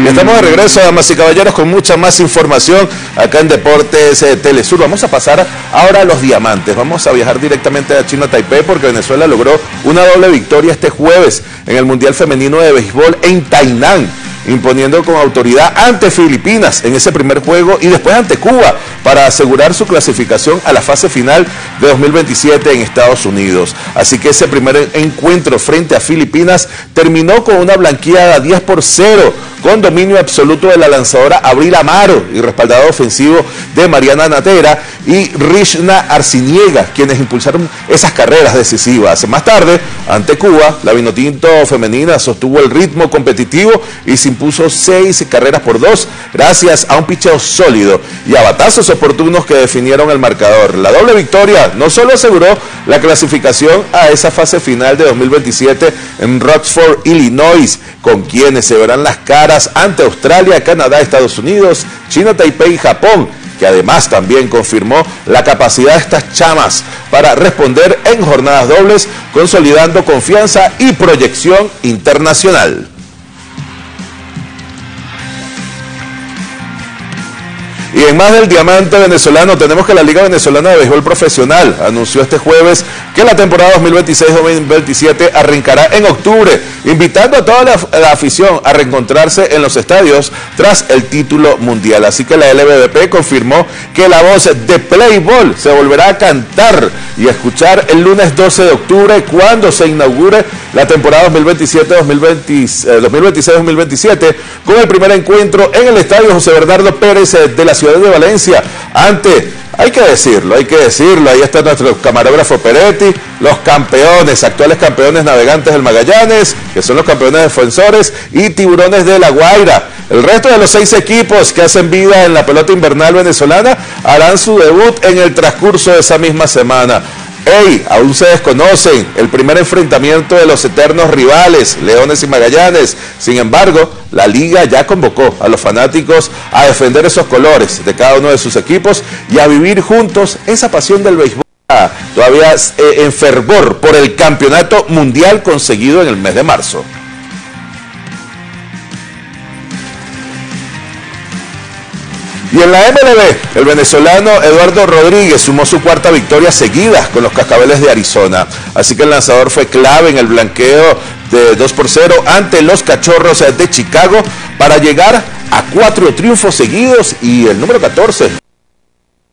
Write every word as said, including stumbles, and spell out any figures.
Estamos de regreso, damas y caballeros, con mucha más información acá en Deportes eh, Telesur. Vamos a pasar ahora a los diamantes. Vamos a viajar directamente a China, Taipei, porque Venezuela logró una doble victoria este jueves en el Mundial Femenino de Béisbol en Tainan, imponiendo con autoridad ante Filipinas en ese primer juego y después ante Cuba para asegurar su clasificación a la fase final de dos mil veintisiete en Estados Unidos. Así que ese primer encuentro frente a Filipinas terminó con una blanqueada diez por cero, con dominio absoluto de la lanzadora Abril Amaro y respaldado ofensivo de Mariana Natera y Rishna Arciniega, quienes impulsaron esas carreras decisivas. Más tarde, ante Cuba, la Vinotinto femenina sostuvo el ritmo competitivo y se impuso seis carreras por dos, gracias a un picheo sólido y a batazos oportunos que definieron el marcador. La doble victoria no solo aseguró la clasificación a esa fase final de dos mil veintisiete en Rockford, Illinois, con quienes se verán las caras ante Australia, Canadá, Estados Unidos, China, Taipei y Japón, que además también confirmó la capacidad de estas chamas para responder en jornadas dobles, consolidando confianza y proyección internacional. Y en más del diamante venezolano, tenemos que la Liga Venezolana de Béisbol Profesional anunció este jueves que la temporada dos mil veintiséis dos mil veintisiete arrancará en octubre, invitando a toda la, la afición a reencontrarse en los estadios tras el título mundial. Así que la L B B P confirmó que la voz de Play Ball se volverá a cantar y a escuchar el lunes doce de octubre, cuando se inaugure la temporada dos mil veintisiete dos mil veintiséis dos mil veintisiete, con el primer encuentro en el estadio José Bernardo Pérez de la ciudad de Valencia, ante, hay que decirlo, hay que decirlo, ahí está nuestro camarógrafo Peretti, los campeones, actuales campeones Navegantes del Magallanes, que son los campeones defensores, y Tiburones de La Guaira. El resto de los seis equipos que hacen vida en la pelota invernal venezolana harán su debut en el transcurso de esa misma semana. ¡Ey! Aún se desconocen el primer enfrentamiento de los eternos rivales, Leones y Magallanes. Sin embargo, la liga ya convocó a los fanáticos a defender esos colores de cada uno de sus equipos y a vivir juntos esa pasión del béisbol, todavía eh, en fervor por el campeonato mundial conseguido en el mes de marzo. Y en la M L B, el venezolano Eduardo Rodríguez sumó su cuarta victoria seguida con los Cascabeles de Arizona. Así que el lanzador fue clave en el blanqueo de dos por cero ante los Cachorros de Chicago para llegar a cuatro triunfos seguidos y el número catorce.